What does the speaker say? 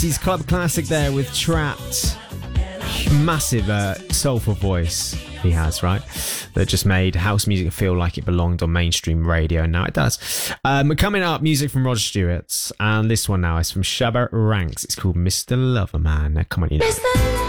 80s club classic there with Trapped. Massive soulful voice he has, right? That just made house music feel like it belonged on mainstream radio, and now it does. Coming up, music from Rod Stewart, and this one now is from Shabba Ranks. It's called Mr. Loverman. Come on, you know.